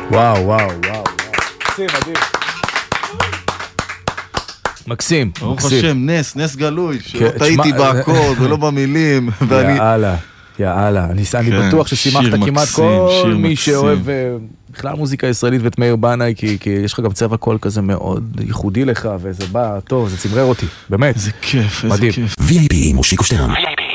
וואו, וואו, וואו. מקסים, מדהים. מקסים, ברוך מקסים. השם, נס גלוי, שלא טעיתי באקורד ולא במילים. יאללה. אני בטוח ששימחת כמעט כל מי שאוהב בכלל מוזיקה ישראלית ואת מאיר בנאי, כי יש לך גם צבע קול כזה מאוד ייחודי לך, וזה בא טוב, זה צמרר אותי, באמת. איזה כיף, איזה מדהים. כיף. VIP מושיקו שטרן.